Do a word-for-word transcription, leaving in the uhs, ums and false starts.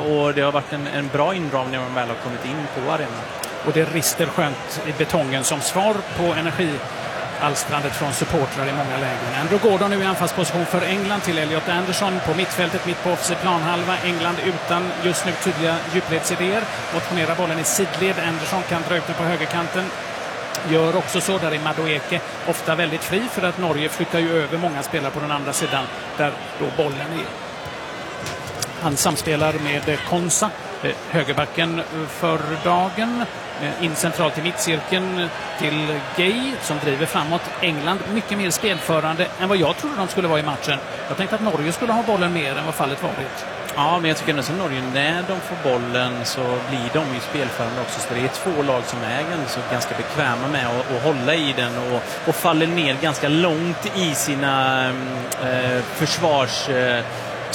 och det har varit en, en bra indragning när man väl har kommit in på arenan. Och det rister skönt i betongen som svar på energialstrandet från supportrar i många lägen. Andrew Gordon nu i anfallsposition för England till Elliot Anderson på mittfältet, mitt på offensiv planhalva. England utan just nu tydliga djupledsidéer. Motionerar bollen i sidled. Anderson kan dra ut den på högerkanten. Gör också så där i Madueke, ofta väldigt fri för att Norge flyttar ju över många spelare på den andra sidan där då bollen är. Han samspelar med Konsa, högerbacken för dagen, in centralt i mittcirkeln till Gay som driver framåt. England mycket mer spelförande än vad jag trodde de skulle vara i matchen. Jag tänkte att Norge skulle ha bollen mer än vad fallet varit. Ja, men jag tycker att Norge, när de får bollen så blir de ju spelförande också. Så det är två lag som är så ganska bekväma med att, att hålla i den och, och faller ner ganska långt i sina eh, försvars... Eh,